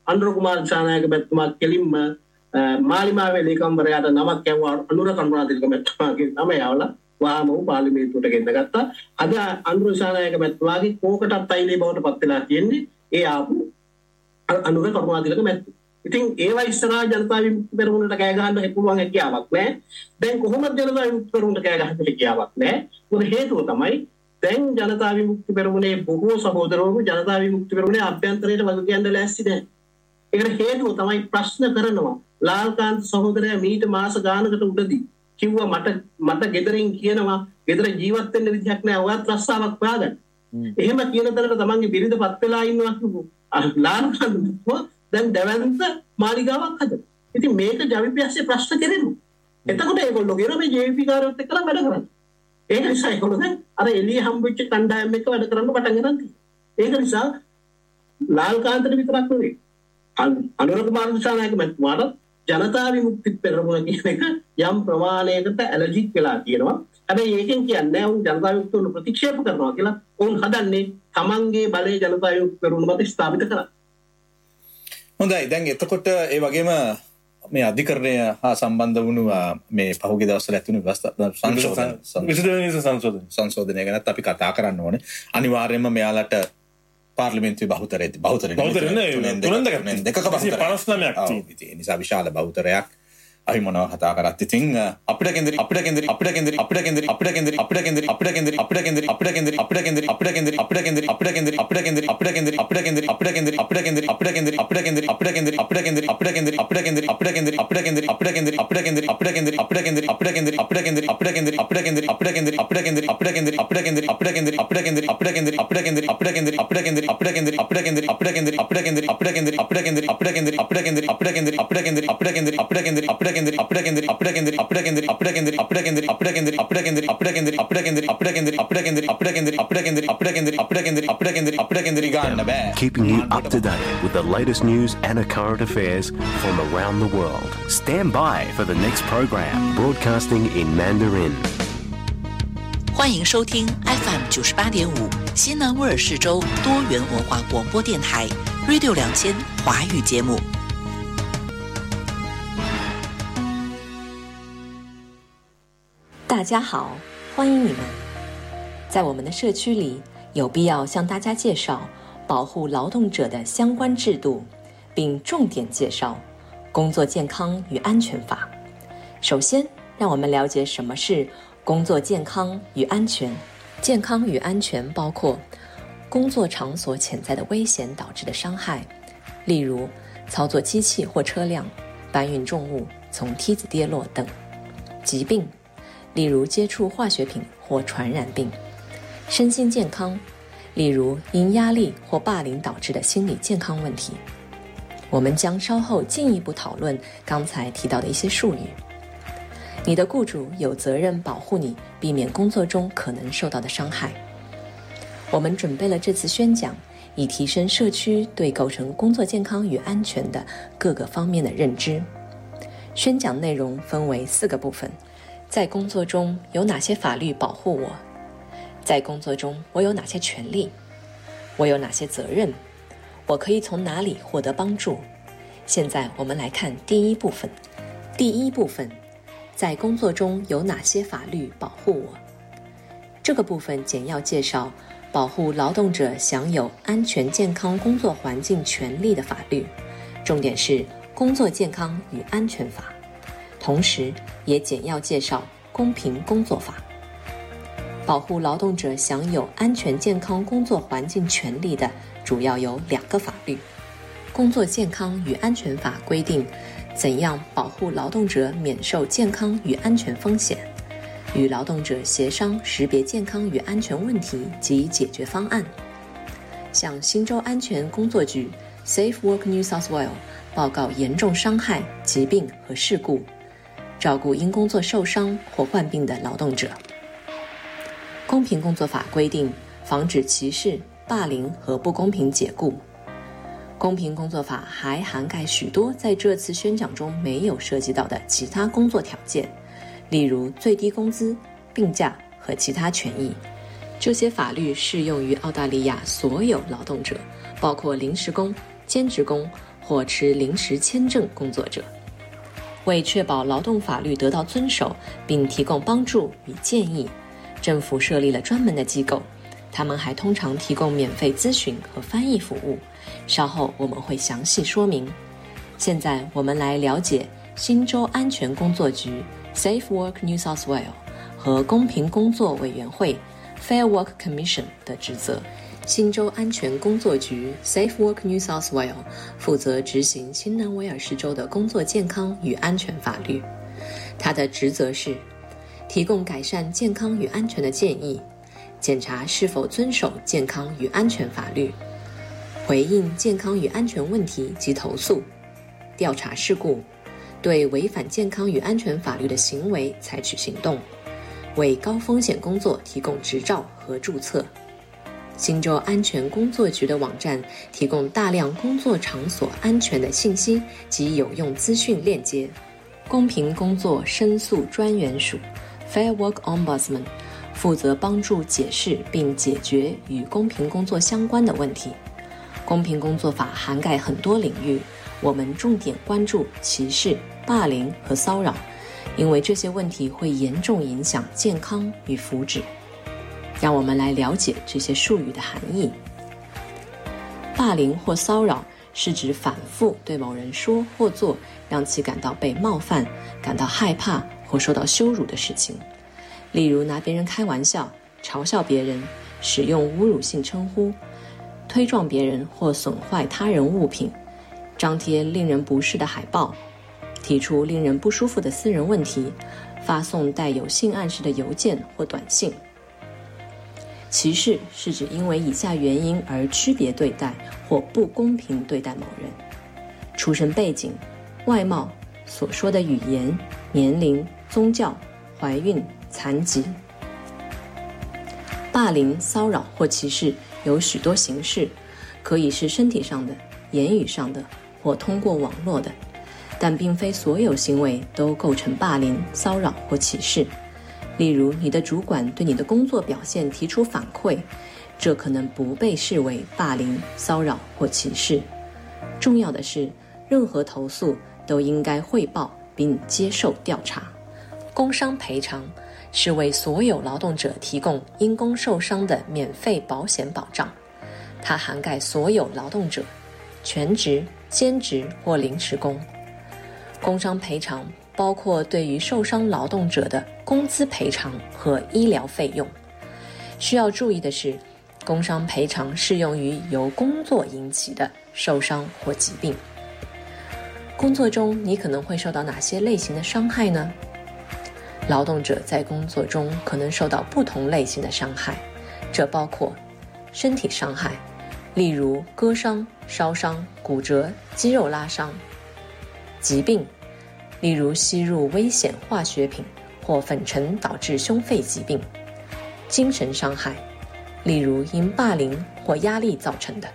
Speaker 4: අනුර කුමාර දිසානායක මැතිතුමා කෙලින්ම මාලිමාවේ ලේකම්වරයාට නමක් යවුවා අනුර කරුණාතිලක මැතිතුමාගේ නම යවලා වහාම පාර්ලිමේන්තුවට ගෙන්න ගත්තා. අද අනුර දිසානායක මැතිතුමාගේ කෝකටත් අයිලේ බවට පත් වෙලා තියෙන්නේ ඒ ආපු අනුර කරුණාතිලක මැතිතුමා. ඉතින් ඒවා ඉස්සරහා ජනතා විමුක්ති පෙරමුණට කෑ ගහන්න පුළුවන් හැකියාවක් නැහැ. දැන් කොහොමද ජනතා විමුක්ති පෙරමුණට කෑ ගහන්න හැකියාවක් නැහැ. මොකද හේතුව තමයි දැන් ජනතා විමුක්ති පෙරමුණේ බොහෝ සහෝදරවරු ජනතා විමුක්ති පෙරමුණේ අභ්‍යන්තරයට වග කියන්න ලෑස්ති නැහැ. ඒකට හේතුව තමයි ප්‍රශ්න කරනවා. ලාල්කාන්ත සහෝදරයා මීට මාස ගානකට උඩදී කිව්වා මට ගෙදරින් කියනවා ගෙදර ජීවත් වෙන්න විදිහක් නැහැ. ඔයත් රස්සාවක් හොයාගන්න. එහෙම කියන තරමට තමන්ගේ බිරිඳපත් වෙලා ඉන්නවා කිව්වා. ලාල්කාන්ත දැන් දැවැන්ත මාලිගාවක් හදනවා. ඉතින් මේක ජවිපියස්සේ ප්‍රශ්න කෙරෙනවා. එතකොට ඒගොල්ලෝ කියන මේ ජවිපි කාර්යවත් එක්කලා වැඩ කරන්නේ. ඒක නිසා ඒගොල්ලෝ දැන් අර එළිය හම්බෙච්ච කණ්ඩායම් එක්ක වැඩ කරන්න පටන් ගන්න තියෙනවා. ඒක නිසා ලාල්කාන්තට විතරක් නෙවෙයි අනුර කුමාර දිසානායක මැතිතුමාට ජනතා විමුක්ති පෙරමුණ කියන එක යම් ප්‍රමාණයකට ඇලර්ජික් වෙලා තියෙනවා. හැබැයි ඒකෙන් කියන්නේ උන් ජනතා විමුක්ති පෙරමුණ ප්‍රතික්ෂේප කරනවා කියලා. උන් හදන්නේ තමන්ගේ බලය ජනතා විමුක්ති පෙරමුණ මත ස්ථාපිත කරන්න.
Speaker 3: හොඳයි. දැන් එතකොට ඒ වගේම මේ අධිකරණය හා සම්බන්ධ වුණු මේ පහුගිය දවස්වල ඇති වුණු සංශෝධනය ගැනත් අපි කතා කරන්න ඕනේ. අනිවාර්යයෙන්ම මෙයාලට පාර්ලිමේන්තුවේ බහුතරය දෙකක බහුතරයක් නිසා විශාල බහුතරයක් අපි මොනවා කතා කරත් ඉතින් අපිට කේන්ද්‍රී
Speaker 1: Keeping you up to date with the latest news and current affairs from around the world. Stand by for the next program, broadcasting in Mandarin.
Speaker 6: 欢迎收听 FM 98.5西南威尔士州多元文化广播电台 Radio 2000华语节目。
Speaker 7: 大家好，欢迎你们。在我们的社区里，有必要向大家介绍保护劳动者的相关制度，并重点介绍工作健康与安全法。首先，让我们了解什么是工作健康与安全。健康与安全包括工作场所潜在的危险导致的伤害，例如操作机器或车辆、搬运重物、从梯子跌落等；疾病，例如接触化学品或传染病；身心健康，例如因压力或霸凌导致的心理健康问题。我们将稍后进一步讨论刚才提到的一些术语。你的雇主有责任保护你，避免工作中可能受到的伤害。我们准备了这次宣讲，以提升社区对构成工作健康与安全的各个方面的认知。宣讲内容分为4个部分：在工作中有哪些法律保护我？在工作中我有哪些权利？我有哪些责任？我可以从哪里获得帮助？现在我们来看第一部分。第一部分，在工作中有哪些法律保护我？这个部分简要介绍保护劳动者享有安全健康工作环境权利的法律，重点是工作健康与安全法，同时也简要介绍公平工作法。保护劳动者享有安全健康工作环境权利的主要有2个法律。工作健康与安全法规定怎样保护劳动者免受健康与安全风险，与劳动者协商识别健康与安全问题及解决方案，向新州安全工作局 Safe Work New South Wales 报告严重伤害、疾病和事故，照顾因工作受伤或患病的劳动者。公平工作法规定防止歧视、霸凌和不公平解雇。公平工作法还涵盖许多在这次宣讲中没有涉及到的其他工作条件，例如最低工资、病假和其他权益。这些法律适用于澳大利亚所有劳动者，包括临时工、兼职工、 或持临时签证工作者。为确保劳动法律得到遵守并提供帮助与建议，政府设立了专门的机构，他们还通常提供免费咨询和翻译服务，稍后我们会详细说明。现在我们来了解新州安全工作局 Safe Work New South Wales 和公平工作委员会 Fair Work Commission 的职责。新州安全工作局 Safe Work New South Wales 负责执行新南威尔士州的工作健康与安全法律。它的职责是提供改善健康与安全的建议，检查是否遵守健康与安全法律，回应健康与安全问题及投诉，调查事故，对违反健康与安全法律的行为采取行动，为高风险工作提供执照和注册。新州安全工作局的网站提供大量工作场所安全的信息及有用资讯链接。公平工作申诉专员署 Fair Work Ombudsman 负责帮助解释并解决与公平工作相关的问题。公平工作法涵盖很多领域，我们重点关注歧视、霸凌和骚扰，因为这些问题会严重影响健康与福祉。让我们来了解这些术语的含义。霸凌或骚扰是指反复对某人说或做让其感到被冒犯、感到害怕或受到羞辱的事情，例如拿别人开玩笑、嘲笑别人、使用侮辱性称呼、推撞别人或损坏他人物品、张贴令人不适的海报、提出令人不舒服的私人问题、发送带有性暗示的邮件或短信。歧视是指因为以下原因而区别对待或不公平对待某人：出身背景、外貌、所说的语言、年龄、宗教、怀孕、残疾。霸凌、骚扰或歧视有许多形式，可以是身体上的、言语上的或通过网络的，但并非所有行为都构成霸凌、骚扰或歧视。例如，你的主管对你的工作表现提出反馈，这可能不被视为霸凌、骚扰或歧视。重要的是，任何投诉都应该汇报并接受调查。工伤赔偿是为所有劳动者提供因工受伤的免费保险保障，它涵盖所有劳动者，全职、兼职或临时工。工伤赔偿包括对于受伤劳动者的工资赔偿和医疗费用。需要注意的是，工伤赔偿适用于由工作引起的受伤或疾病。工作中你可能会受到哪些类型的伤害呢？劳动者在工作中可能受到不同类型的伤害，这包括身体伤害，例如割伤、烧伤、骨折、肌肉拉伤；疾病，例如吸入危险化学品或粉尘导致胸肺疾病；精神伤害，例如因霸凌或压力造成的。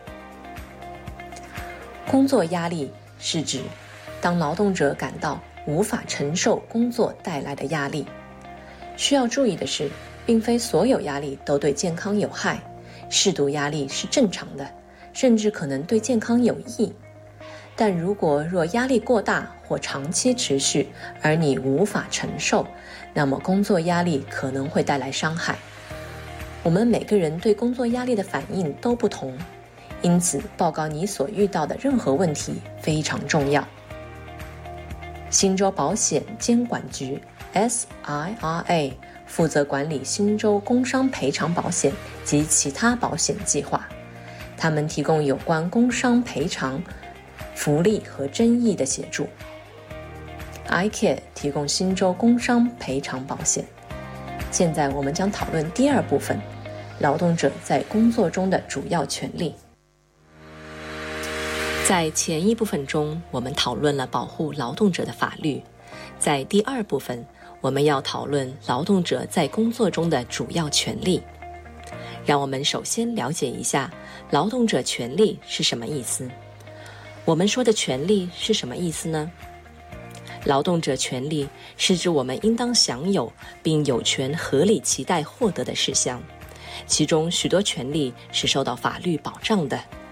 Speaker 7: 工作压力是指当劳动者感到无法承受工作带来的压力。需要注意的是，并非所有压力都对健康有害，适度压力是正常的，甚至可能对健康有益。但若压力过大或长期持续，而你无法承受，那么工作压力可能会带来伤害。我们每个人对工作压力的反应都不同，因此报告你所遇到的任何问题非常重要。新州保险监管局 SIRA 负责管理新州工伤赔偿保险及其他保险计划，他们提供有关工伤赔偿、福利和争议的协助。iCare 提供新州工伤赔偿保险。现在我们将讨论第二部分，劳动者在工作中的主要权利。在前一部分中，我们讨论了保护劳动者的法律。在第二部分，我们要讨论劳动者在工作中的主要权利。让我们首先了解一下劳动者权利是什么意思。我们说的权利是什么意思呢？劳动者权利是指我们应当享有并有权合理期待获得的事项，其中许多权利是受到法律保障的。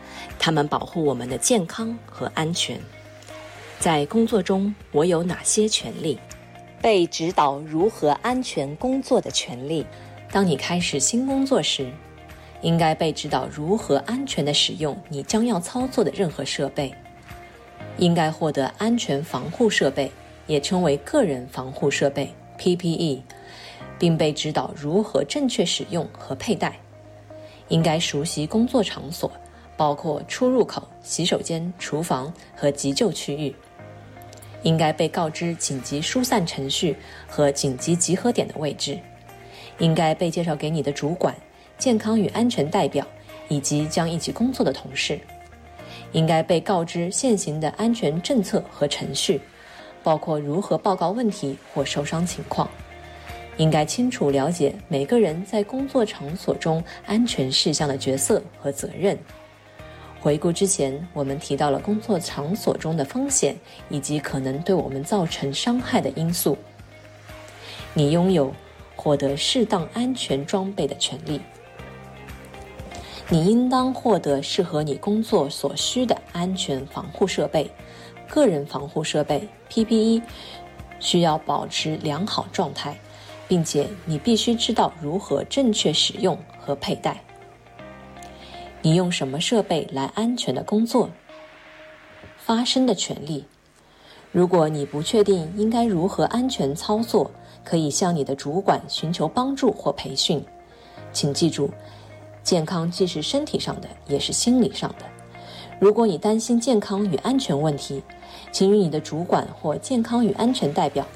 Speaker 7: 它们保护我们的健康和安全。在工作中，我有哪些权利？被指导如何安全工作的权利。当你开始新工作时，应该被指导如何安全地使用你将要操作的任何设备。应该获得安全防护设备，也称为个人防护设备 PPE， 并被指导如何正确使用和佩戴。应该熟悉工作场所，包括出入口、洗手间、厨房和急救区域。应该被告知紧急疏散程序和紧急集合点的位置。应该被介绍给你的主管、健康与安全代表以及将一起工作的同事。应该被告知现行的安全政策和程序，包括如何报告问题或受伤情况。应该清楚了解每个人在工作场所中安全事项的角色和责任。回顾之前，我们提到了工作场所中的风险以及可能对我们造成伤害的因素。你拥有获得适当安全装备的权利。你应当获得适合你工作所需的安全防护设备。个人防护设备 PPE 需要保持良好状态，并且你必须知道如何正确使用和佩戴。你用什么设备来安全的工作？发声的权利。如果你不确定应该如何安全操作，可以向你的主管寻求帮助或培训。请记住，健康既是身体上的，也是心理上的。如果你担心健康与安全问题，请与你的主管或健康与安全代表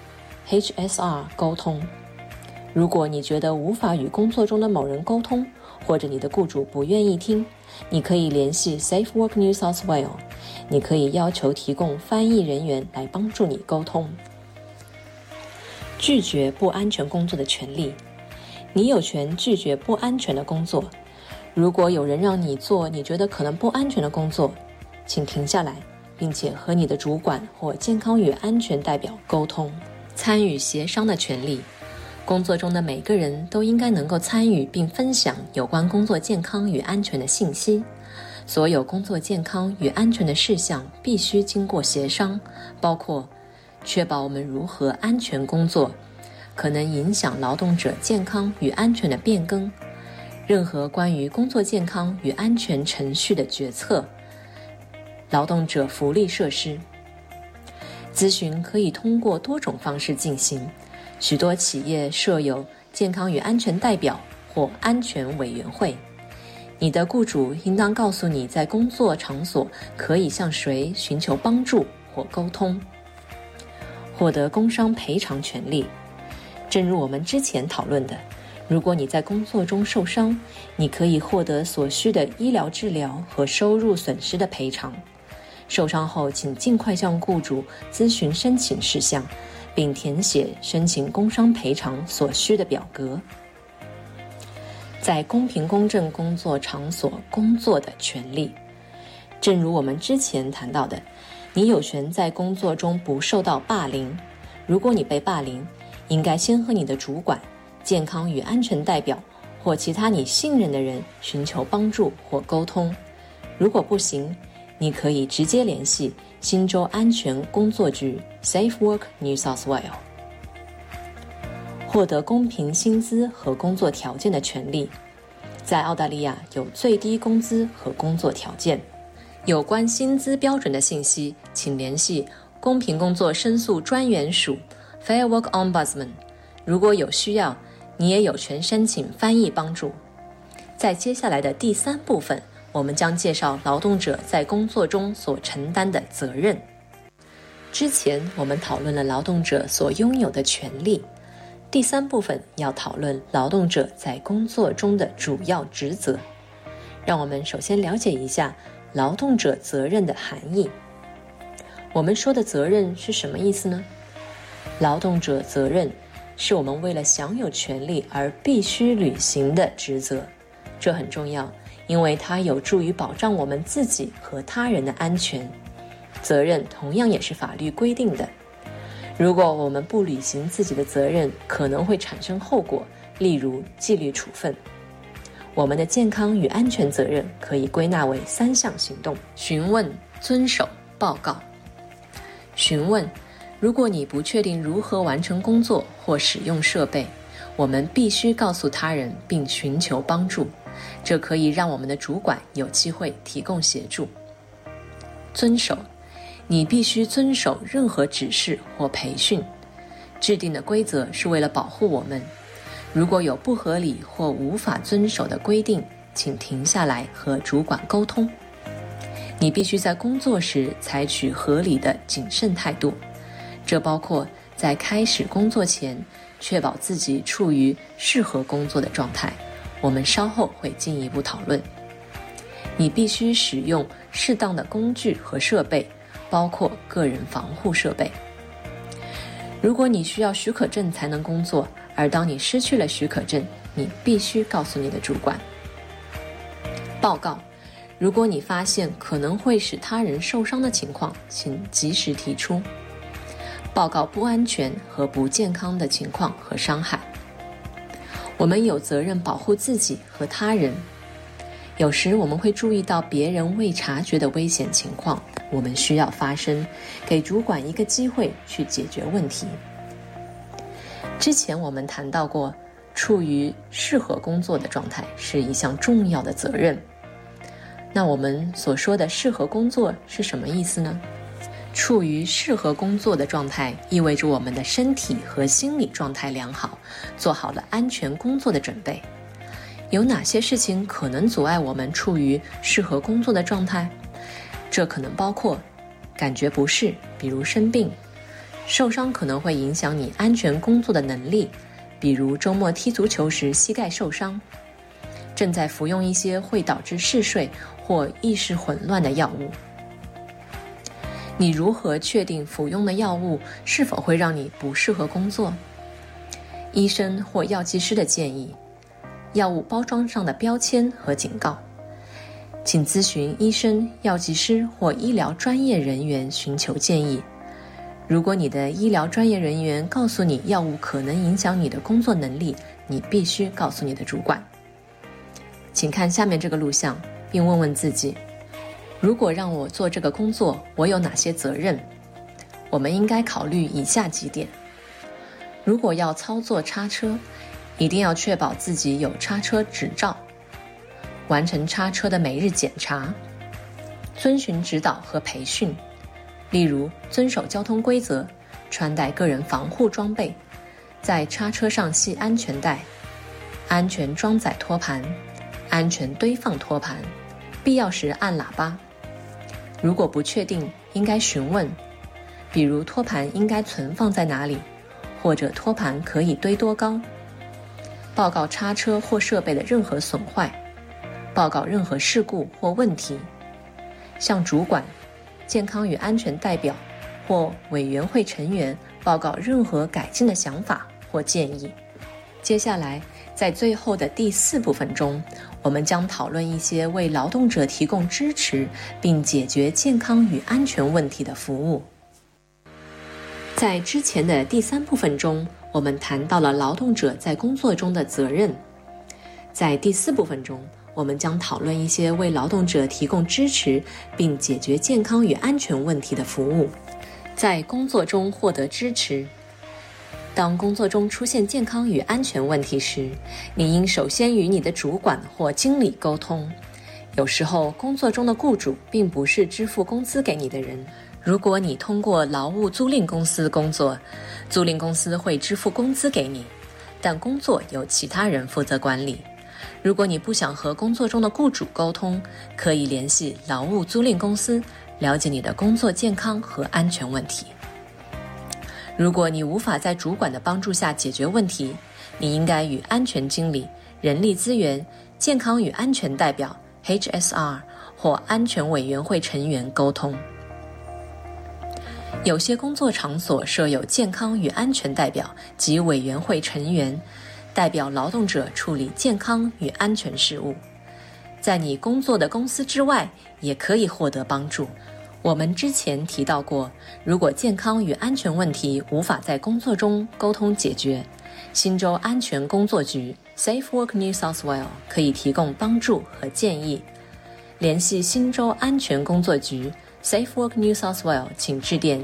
Speaker 7: HSR 沟通。如果你觉得无法与工作中的某人沟通，或者你的雇主不愿意听，你可以联系 Safe Work New South Wales。你可以要求提供翻译人员来帮助你沟通。拒绝不安全工作的权利。你有权拒绝不安全的工作。如果有人让你做你觉得可能不安全的工作，请停下来，并且和你的主管或健康与安全代表沟通。参与协商的权利。工作中的每个人都应该能够参与并分享有关工作健康与安全的信息。所有工作健康与安全的事项必须经过协商，包括确保我们如何安全工作，可能影响劳动者健康与安全的变更，任何关于工作健康与安全程序的决策，劳动者福利设施。咨询可以通过多种方式进行，许多企业设有健康与安全代表或安全委员会。你的雇主应当告诉你在工作场所可以向谁寻求帮助或沟通。获得工伤赔偿权利。正如我们之前讨论的，如果你在工作中受伤，你可以获得所需的医疗治疗和收入损失的赔偿。受伤后，请尽快向雇主咨询申请事项，并填写申请工伤赔偿所需的表格。在公平公正工作场所工作的权利。正如我们之前谈到的，你有权在工作中不受到霸凌。如果你被霸凌，应该先和你的主管、健康与安全代表或其他你信任的人寻求帮助或沟通。如果不行，你可以直接联系新州安全工作局 Safe Work New South Wales。获得公平薪资和工作条件的权利。在澳大利亚有最低工资和工作条件。有关薪资标准的信息，请联系公平工作申诉专员署 Fair Work Ombudsman。如果有需要，你也有权申请翻译帮助。在接下来的第3部分，我们将介绍劳动者在工作中所承担的责任。之前我们讨论了劳动者所拥有的权利，第3部分要讨论劳动者在工作中的主要职责。让我们首先了解一下劳动者责任的含义。我们说的责任是什么意思呢？劳动者责任是我们为了享有权利而必须履行的职责。这很重要，因为它有助于保障我们自己和他人的安全。责任同样也是法律规定的。如果我们不履行自己的责任，可能会产生后果，例如纪律处分。 我们的健康与安全责任可以归纳为3项行动：询问、遵守、报告。询问，如果你不确定如何完成工作或使用设备，我们必须告诉他人并寻求帮助，这可以让我们的主管有机会提供协助。遵守，你必须遵守任何指示或培训。制定的规则是为了保护我们。如果有不合理或无法遵守的规定，请停下来和主管沟通。你必须在工作时采取合理的谨慎态度，这包括在开始工作前确保自己处于适合工作的状态。我们稍后会进一步讨论。你必须使用适当的工具和设备，包括个人防护设备。如果你需要许可证才能工作，而当你失去了许可证，你必须告诉你的主管。报告，如果你发现可能会使他人受伤的情况，请及时提出。报告不安全和不健康的情况和伤害。我们有责任保护自己和他人。有时我们会注意到别人未察觉的危险情况，我们需要发声，给主管一个机会去解决问题。之前我们谈到过，处于适合工作的状态是一项重要的责任。那我们所说的适合工作是什么意思呢？处于适合工作的状态，意味着我们的身体和心理状态良好，做好了安全工作的准备。有哪些事情可能阻碍我们处于适合工作的状态？这可能包括感觉不适，比如生病；受伤可能会影响你安全工作的能力，比如周末踢足球时膝盖受伤；正在服用一些会导致嗜睡或意识混乱的药物。你如何确定服用的药物是否会让你不适合工作？医生或药剂师的建议，药物包装上的标签和警告。请咨询医生、药剂师或医疗专业人员寻求建议。如果你的医疗专业人员告诉你药物可能影响你的工作能力，你必须告诉你的主管。请看下面这个录像，并问问自己，如果让我做这个工作，我有哪些责任？我们应该考虑以下几点。如果要操作叉车，一定要确保自己有叉车执照，完成叉车的每日检查，遵循指导和培训，例如遵守交通规则，穿戴个人防护装备，在叉车上系安全带，安全装载托盘，安全堆放托盘，必要时按喇叭。如果不确定，应该询问，比如托盘应该存放在哪里，或者托盘可以堆多高。报告叉车或设备的任何损坏，报告任何事故或问题，向主管、健康与安全代表或委员会成员报告任何改进的想法或建议。接下来，在最后的第4部分中，我们将讨论一些为劳动者提供支持并解决健康与安全问题的服务。在之前的第3部分中，我们谈到了劳动者在工作中的责任。在第4部分中，我们将讨论一些为劳动者提供支持并解决健康与安全问题的服务。在工作中获得支持。当工作中出现健康与安全问题时，你应首先与你的主管或经理沟通。有时候，工作中的雇主并不是支付工资给你的人。如果你通过劳务租赁公司工作，租赁公司会支付工资给你，但工作由其他人负责管理。如果你不想和工作中的雇主沟通，可以联系劳务租赁公司，了解你的工作健康和安全问题。如果你无法在主管的帮助下解决问题，你应该与安全经理、人力资源、健康与安全代表 HSR 或安全委员会成员沟通。有些工作场所设有健康与安全代表及委员会成员，代表劳动者处理健康与安全事务。在你工作的公司之外，也可以获得帮助。我们之前提到过，如果健康与安全问题无法在工作中沟通解决，新州安全工作局 Safe Work New South Wales 可以提供帮助和建议。联系新州安全工作局 Safe Work New South Wales 请致电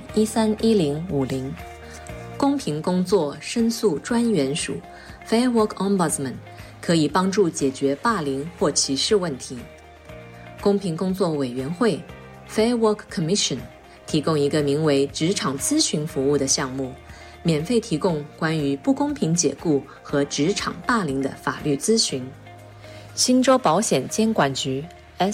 Speaker 7: 131050。公平工作申诉专员署 Fair Work Ombudsman 可以帮助解决霸凌或歧视问题。公平工作委员会 Fair Work Commission 提供一个名为职场咨询服务的项目，免费提供关于不公平解雇和职场霸凌的法律咨询。新州保险监管局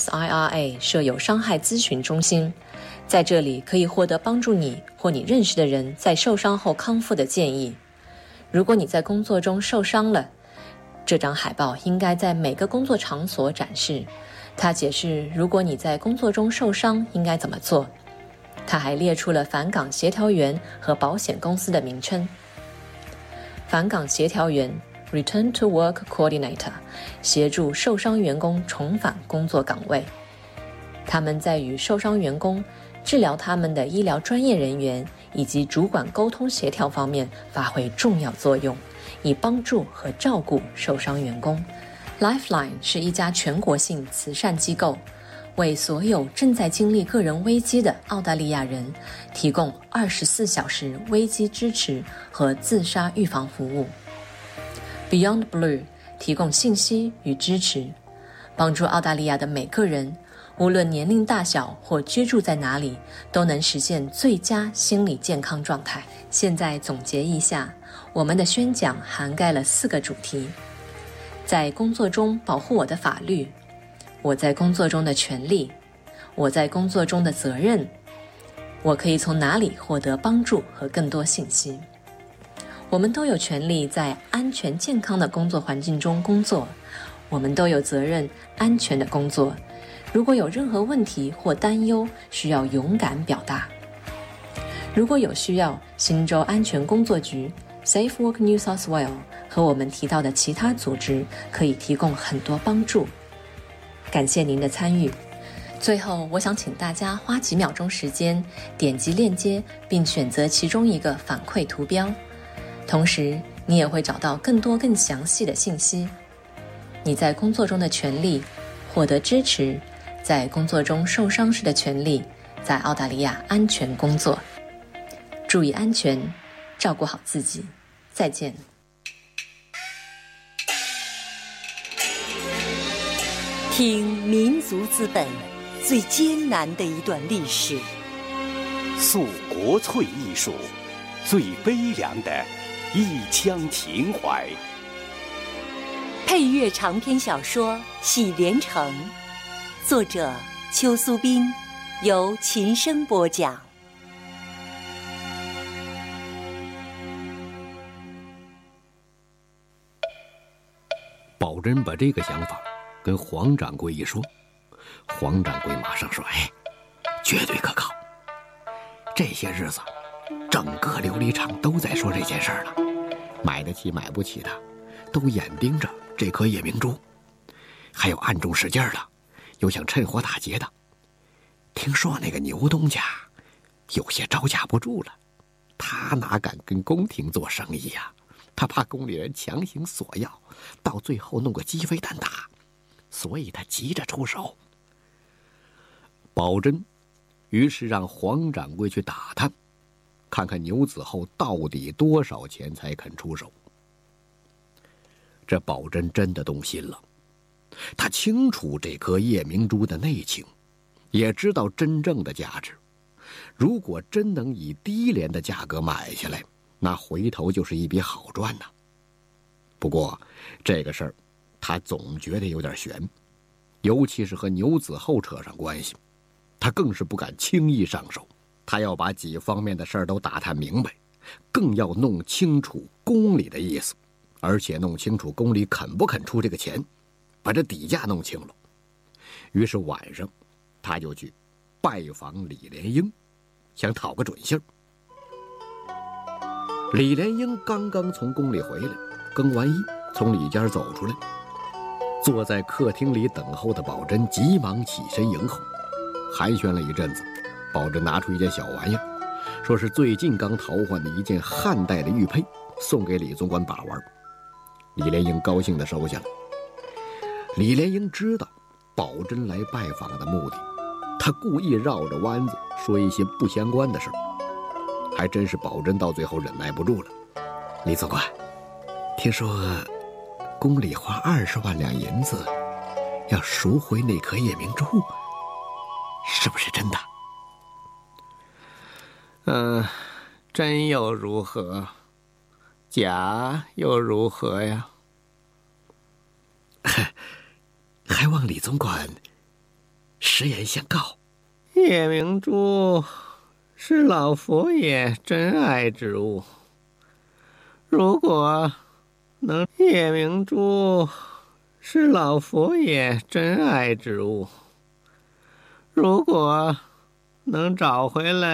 Speaker 7: SIRA 设有伤害咨询中心，在这里可以获得帮助你或你认识的人在受伤后康复的建议。如果你在工作中受伤了，这张海报应该在每个工作场所展示。它解释如果你在工作中受伤应该怎么做。它还列出了返岗协调员和保险公司的名称。返岗协调员 Return to Work Coordinator 协助受伤员工重返工作岗位。他们在与受伤员工、治疗他们的医疗专业人员以及主管沟通协调方面发挥重要作用，以帮助和照顾受伤员工。Lifeline 是一家全国性慈善机构，为所有正在经历个人危机的澳大利亚人提供24小时危机支持和自杀预防服务。Beyond Blue 提供信息与支持，帮助澳大利亚的每个人，无论年龄大小或居住在哪里，都能实现最佳心理健康状态。现在总结一下，我们的宣讲涵盖了4个主题：在工作中保护我的法律，我在工作中的权利，我在工作中的责任，我可以从哪里获得帮助和更多信息。我们都有权利在安全健康的工作环境中工作，我们都有责任安全的工作。如果有任何问题或担忧，需要勇敢表达。如果有需要，新州安全工作局 Safe Work New South Wales 和我们提到的其他组织可以提供很多帮助。感谢您的参与。最后，我想请大家花几秒钟时间，点击链接并选择其中一个反馈图标，同时你也会找到更多更详细的信息。你在工作中的权利，获得支持，在工作中受伤时的权利，在澳大利亚安全工作。注意安全，照顾好自己。再见。
Speaker 8: 听民族资本最艰难的一段历史，
Speaker 1: 诉国粹艺术最悲凉的一腔情怀。
Speaker 8: 配乐长篇小说《喜连城》，作者邱苏斌，由琴声播讲。
Speaker 9: 宝珍把这个想法跟黄掌柜一说，黄掌柜马上说：“哎，绝对可靠。这些日子，整个琉璃厂都在说这件事儿了，买得起买不起的，都眼盯着这颗夜明珠，还有暗中使劲的，有想趁火打劫的。听说那个牛东家有些招架不住了，他哪敢跟宫廷做生意呀？他怕宫里人强行索要，到最后弄个鸡飞蛋打，所以他急着出手。”宝珍于是让黄掌柜去打探，看看牛子厚到底多少钱才肯出手。这宝珍真的动心了，他清楚这颗夜明珠的内情，也知道真正的价值。如果真能以低廉的价格买下来，那回头就是一笔好赚呐。不过这个事儿他总觉得有点悬，尤其是和牛子厚扯上关系，他更是不敢轻易上手。他要把几方面的事儿都打探明白，更要弄清楚宫里的意思，而且弄清楚宫里肯不肯出这个钱，把这底价弄清了。于是晚上他就去拜访李莲英，想讨个准信儿。李莲英刚刚从宫里回来，更完衣从里间走出来，坐在客厅里等候的宝珍急忙起身迎候。寒暄了一阵子，宝珍拿出一件小玩意儿，说是最近刚淘换的一件汉代的玉佩，送给李总管把玩。 李莲英高兴地收下了。李莲英知道宝珍来拜访的目的，他故意绕着弯子说一些不相关的事儿，还真是宝珍到最后忍耐不住了。李总管，听说宫里花20万两银子要赎回那颗夜明珠，是不是真的？真又如何？假又如何呀？还望李总管实言相告。夜明珠是老佛爷珍爱之物，夜明珠是老佛爷珍爱之物，如果能找回来